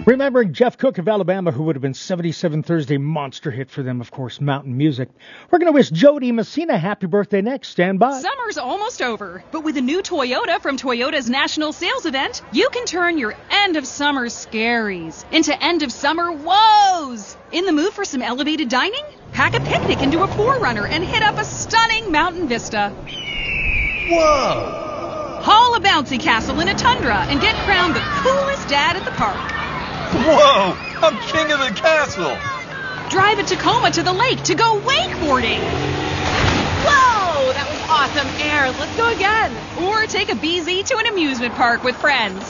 Remembering Jeff Cook of Alabama, who would have been 77 Thursday monster hit for them, of course, Mountain Music. We're going to wish Jody Messina happy birthday next. Stand by. Summer's almost over, but with a new Toyota from Toyota's National Sales Event, you can turn your end of summer scaries into end of summer woes. In the mood for some elevated dining? Pack a picnic into a 4Runner and hit up a stunning mountain vista. Whoa! Haul a bouncy castle in a Tundra and get crowned the coolest dad at the park. Whoa! I'm king of the castle! Drive a Tacoma to the lake to go wakeboarding. Whoa! That was awesome air. Let's go again. Or take a BZ to an amusement park with friends.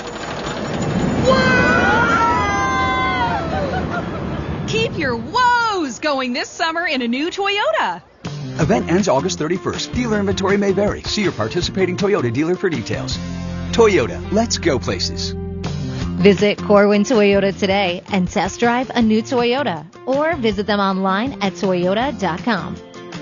Whoa! Keep your woes going this summer in a new Toyota. Event ends August 31st. Dealer inventory may vary. See your participating Toyota dealer for details. Toyota, let's go places. Visit Corwin Toyota today and test drive a new Toyota, or visit them online at toyota.com.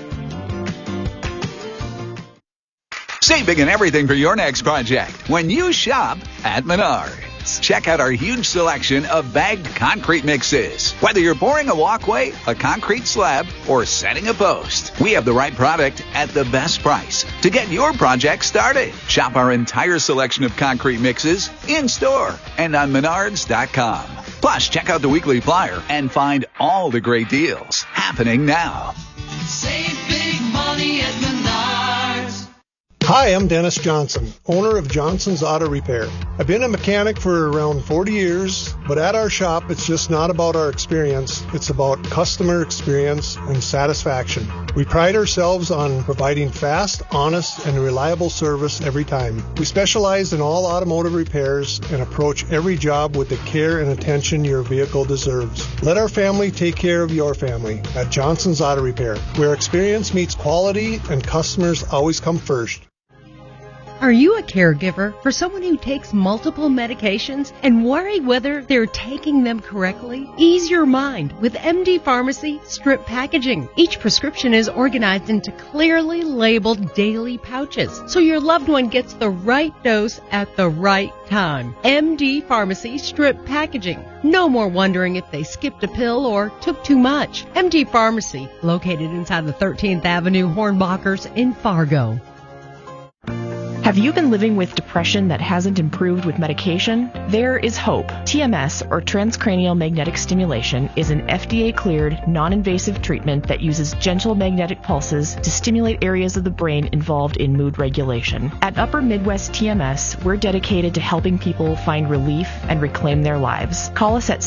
Save big on everything for your next project when you shop at Menards. Check out our huge selection of bagged concrete mixes. Whether you're pouring a walkway, a concrete slab, or setting a post, we have the right product at the best price to get your project started. Shop our entire selection of concrete mixes in-store and on Menards.com. Plus, check out the weekly flyer and find all the great deals happening now. Save big money at Menards. Hi, I'm Dennis Johnson, owner of Johnson's Auto Repair. I've been a mechanic for around 40 years, but at our shop, it's just not about our experience. It's about customer experience and satisfaction. We pride ourselves on providing fast, honest, and reliable service every time. We specialize in all automotive repairs and approach every job with the care and attention your vehicle deserves. Let our family take care of your family at Johnson's Auto Repair, where experience meets quality and customers always come first. Are you a caregiver for someone who takes multiple medications and worry whether they're taking them correctly? Ease your mind with MD Pharmacy strip packaging. Each prescription is organized into clearly labeled daily pouches, so your loved one gets the right dose at the right time. MD Pharmacy strip packaging. No more wondering if they skipped a pill or took too much. MD Pharmacy, located inside the 13th Avenue Hornbachers in Fargo. Have you been living with depression that hasn't improved with medication? There is hope. TMS, or transcranial magnetic stimulation, is an FDA-cleared, non-invasive treatment that uses gentle magnetic pulses to stimulate areas of the brain involved in mood regulation. At Upper Midwest TMS, we're dedicated to helping people find relief and reclaim their lives. Call us at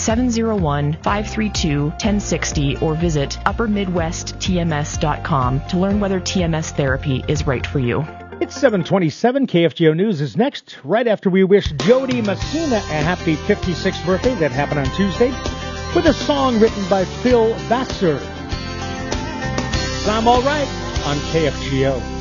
701-532-1060 or visit uppermidwesttms.com to learn whether TMS therapy is right for you. It's 7:27. KFGO News is next, right after we wish Jody Messina a happy 56th birthday. That happened on Tuesday, with a song written by Phil Vassar. So I'm all right on KFGO.